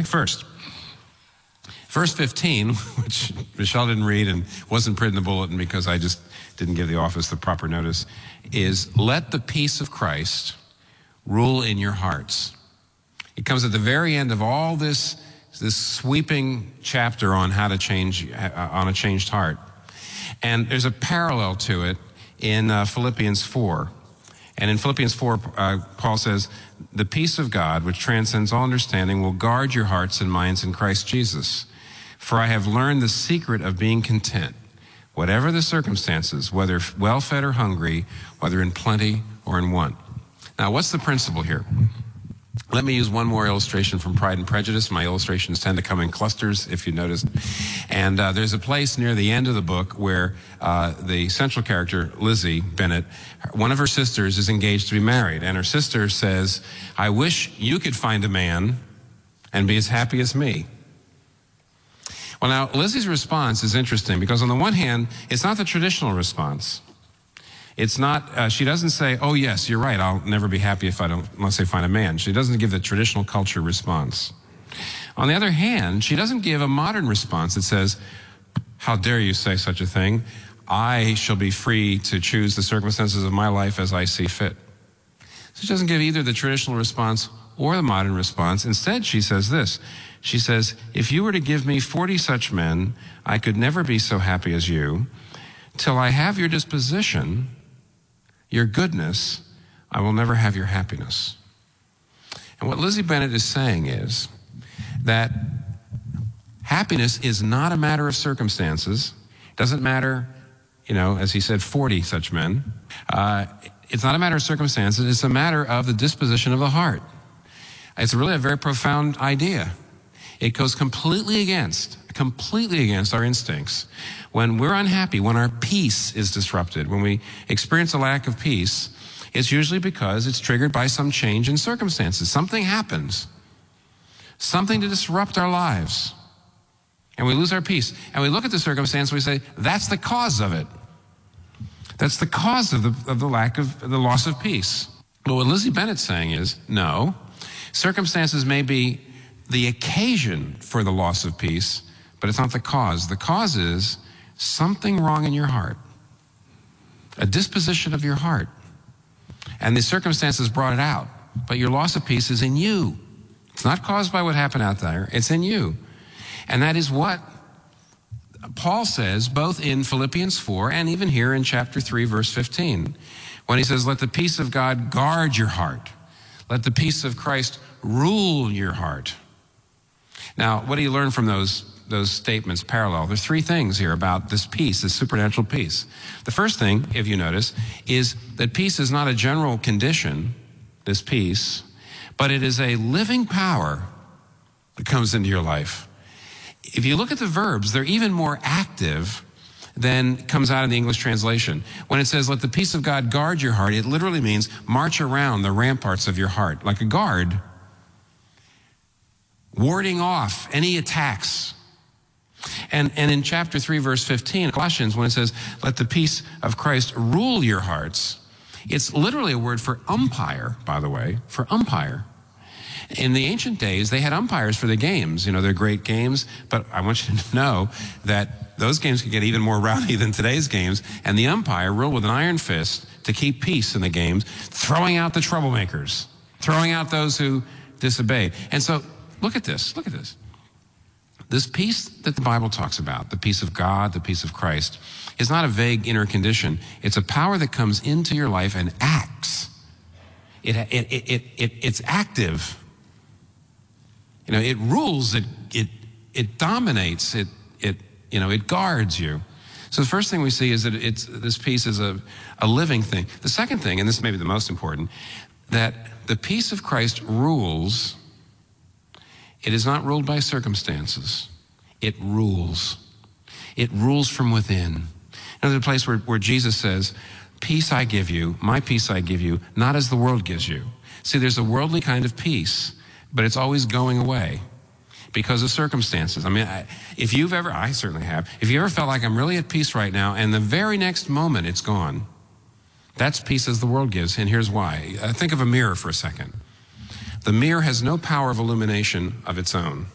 First, verse 15, which Michelle didn't read and wasn't printed in the bulletin because I just didn't give the office the proper notice, is let the peace of Christ rule in your hearts. It comes at the very end of all this sweeping chapter on how to change, on a changed heart. And there's a parallel to it in Philippians 4. And in Philippians 4, Paul says, the peace of God, which transcends all understanding, will guard your hearts and minds in Christ Jesus. For I have learned the secret of being content, whatever the circumstances, whether well-fed or hungry, whether in plenty or in want. Now, what's the principle here? Let me use one more illustration from Pride and Prejudice. My illustrations tend to come in clusters, if you noticed. And there's a place near the end of the book where the central character, Lizzie Bennet, one of her sisters is engaged to be married. And her sister says, I wish you could find a man and be as happy as me. Well, now, Lizzie's response is interesting because on the one hand, it's not the traditional response. It's not, she doesn't say, oh yes, you're right, I'll never be happy unless I find a man. She doesn't give the traditional culture response. On the other hand, she doesn't give a modern response that says, how dare you say such a thing? I shall be free to choose the circumstances of my life as I see fit. So she doesn't give either the traditional response or the modern response. Instead, she says this. She says, if you were to give me 40 such men, I could never be so happy as you. Till I have your disposition, your goodness, I will never have your happiness. And what Lizzie Bennet is saying is that happiness is not a matter of circumstances. It doesn't matter, as he said, 40 such men. It's not a matter of circumstances. It's a matter of the disposition of the heart. It's really a very profound idea. It goes completely against our instincts. When we're unhappy, when our peace is disrupted, when we experience a lack of peace, it's usually because it's triggered by some change in circumstances. Something happens, something to disrupt our lives, and we lose our peace. And we look at the circumstance and we say, that's the cause of it. That's the cause of the loss of peace. But what Lizzie Bennet's saying is, no, circumstances may be the occasion for the loss of peace, but it's not the cause. The cause is something wrong in your heart, a disposition of your heart. And the circumstances brought it out, but your loss of peace is in you. It's not caused by what happened out there, it's in you. And that is what Paul says both in Philippians 4 and even here in chapter 3, verse 15, when he says, let the peace of God guard your heart. Let the peace of Christ rule your heart. Now, what do you learn from those statements parallel? There's three things here about this peace, this supernatural peace. The first thing, if you notice, is that peace is not a general condition, this peace, but it is a living power that comes into your life. If you look at the verbs, they're even more active than comes out in the English translation. When it says, let the peace of God guard your heart, it literally means march around the ramparts of your heart, like a guard, warding off any attacks. And in chapter 3, verse 15, Colossians, when it says, let the peace of Christ rule your hearts, it's literally a word for umpire, by the way, for umpire. In the ancient days, they had umpires for the games. They're great games, but I want you to know that those games could get even more rowdy than today's games, and the umpire ruled with an iron fist to keep peace in the games, throwing out the troublemakers, throwing out those who disobeyed. And so, look at this. This peace that the Bible talks about, the peace of God, the peace of Christ, is not a vague inner condition. It's a power that comes into your life and acts. It's active. It rules, it dominates, it guards you. So the first thing we see is that this peace is a living thing. The second thing, and this may be the most important, that the peace of Christ rules. It is not ruled by circumstances. It rules. It rules from within. There's a place where Jesus says, peace I give you, my peace I give you, not as the world gives you. See, there's a worldly kind of peace, but it's always going away because of circumstances. If you've ever, I certainly have, if you ever felt like I'm really at peace right now and the very next moment it's gone, that's peace as the world gives, and here's why. Think of a mirror for a second. The mirror has no power of illumination of its own.